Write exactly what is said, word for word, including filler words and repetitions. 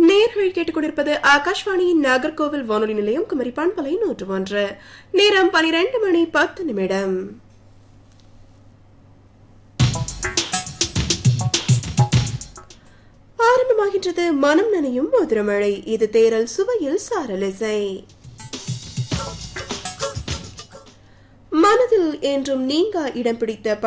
நேர்கள் கேட்டுக்கொண்டிருப்பது ஆகாஷ்வாணியின் நாகர்கோவில் வானொலி நிலையம் குமரி பண்பலை நூற்று ஒன்று. நேரம் பனிரெண்டு மணி பத்து நிமிடம். ஆரம்பமாகின்றது மனம் நனையும் மதுரமழை. இது தேரல் சுவையில் சாரலிசை. மனதில் என்றும் நீங்கா இடம் பிடித்த